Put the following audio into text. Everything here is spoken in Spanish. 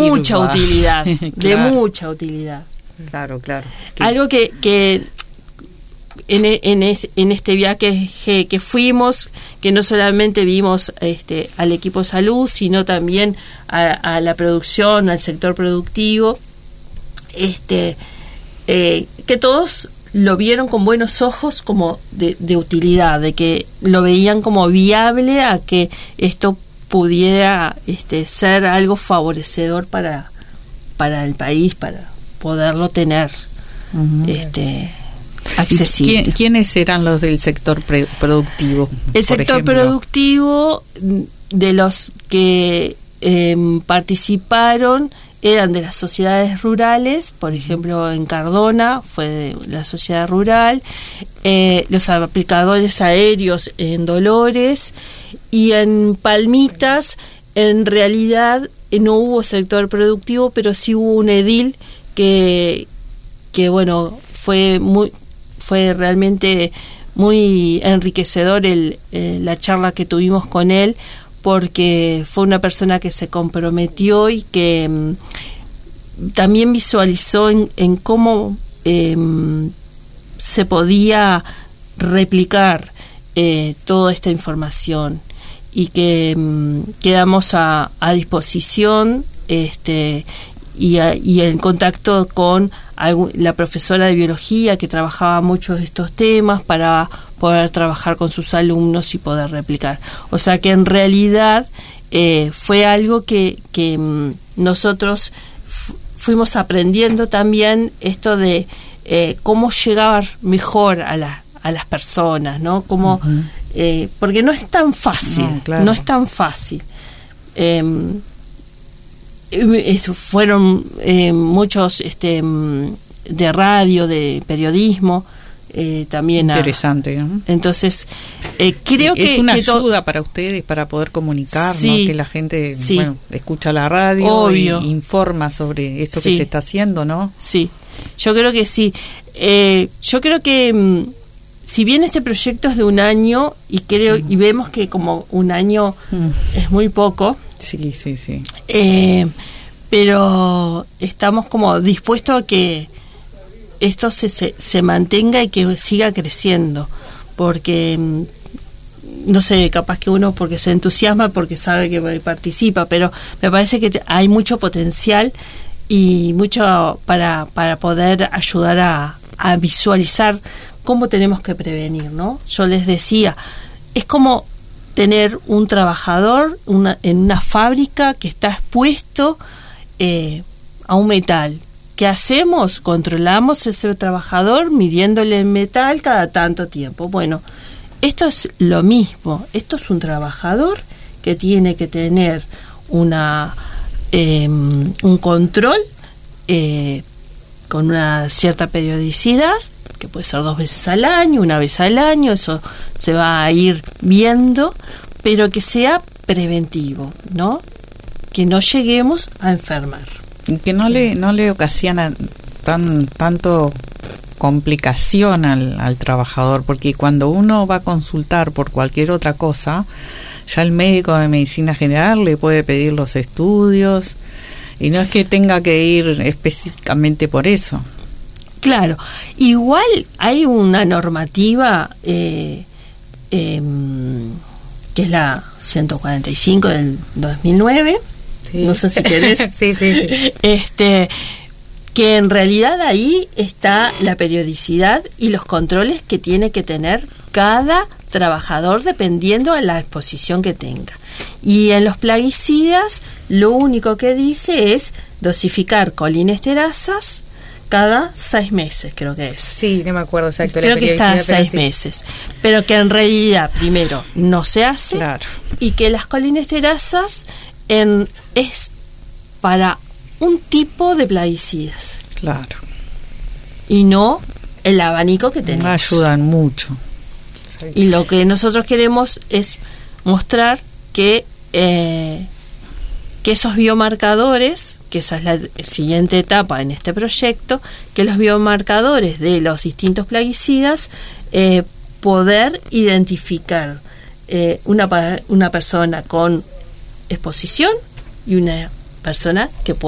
mucha utilidad, Claro. de mucha utilidad. Claro. Algo que en este viaje que fuimos, que no solamente vimos al equipo de salud, sino también a la producción, al sector productivo, que todos lo vieron con buenos ojos, como de utilidad, de que lo veían como viable a que esto pudiera ser algo favorecedor para el país, para poderlo tener accesible. ¿Quiénes eran los del sector productivo? El sector productivo, de los que participaron, eran de las sociedades rurales. Por ejemplo, en Cardona fue de la sociedad rural, los aplicadores aéreos en Dolores, y en Palmitas en realidad no hubo sector productivo, pero sí hubo un edil que bueno, fue realmente muy enriquecedor la charla que tuvimos con él, porque fue una persona que se comprometió y que también visualizó en cómo se podía replicar toda esta información, y que quedamos a disposición y en contacto con la profesora de biología que trabajaba mucho de estos temas para poder trabajar con sus alumnos y poder replicar. O sea que en realidad fue algo que nosotros fuimos aprendiendo también, esto de cómo llegar mejor a las personas, ¿no? Cómo, porque no es tan fácil, no es tan fácil. Fueron muchos de radio, de periodismo, también interesante, ¿no? Entonces creo que es una ayuda para ustedes para poder comunicar, sí, ¿no? Que la gente sí, escucha la radio, obvio, y informa sobre esto, sí, que se está haciendo, ¿no? Sí, yo creo que sí. Yo creo que si bien este proyecto es de un año, y vemos que como un año es muy poco, sí, pero estamos como dispuestos a que esto se mantenga y que siga creciendo, porque no sé, capaz que uno porque se entusiasma, porque sabe que participa, pero me parece que hay mucho potencial y mucho para poder ayudar a visualizar cómo tenemos que prevenir, ¿no? Yo les decía, es como tener un trabajador en una fábrica que está expuesto a un metal. ¿Qué hacemos? Controlamos ese trabajador midiéndole el metal cada tanto tiempo. Bueno, esto es lo mismo. Esto es un trabajador que tiene que tener un control con una cierta periodicidad, que puede ser 2 veces al año, 1 vez al año, eso se va a ir viendo, pero que sea preventivo, ¿no? Que no lleguemos a enfermar. Que no le ocasiona tanto complicación al trabajador, porque cuando uno va a consultar por cualquier otra cosa, ya el médico de medicina general le puede pedir los estudios, y no es que tenga que ir específicamente por eso. Claro, igual hay una normativa que es la 145 del 2009. Sí. No sé si querés. Sí. Que en realidad ahí está la periodicidad y los controles que tiene que tener cada trabajador dependiendo de la exposición que tenga. Y en los plaguicidas lo único que dice es dosificar colinesterasas cada 6 meses, creo que es. Sí, no me acuerdo exacto. Creo que es cada 6 meses. Pero que en realidad, primero, no se hace. Claro. Y que las colinesterasas es para un tipo de plaguicidas. Claro. Y no el abanico que tenemos. Ayudan mucho. Sí. Y lo que nosotros queremos es mostrar que esos biomarcadores, que esa es la siguiente etapa en este proyecto, que los biomarcadores de los distintos plaguicidas, poder identificar una persona con exposición y una persona que puede